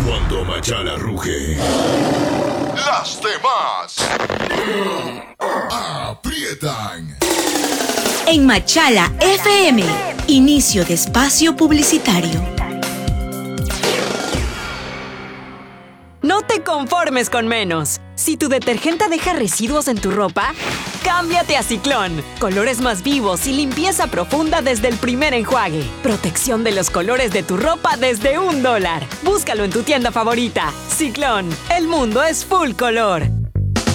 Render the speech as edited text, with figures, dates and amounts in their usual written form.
Cuando Machala ruge, las demás aprietan. En Machala FM, inicio de espacio publicitario. No te conformes con menos. Si tu detergente deja residuos en tu ropa, cámbiate a Ciclón. Colores más vivos y limpieza profunda desde el primer enjuague. Protección de los colores de tu ropa desde $1. Búscalo en tu tienda favorita. Ciclón, el mundo es full color.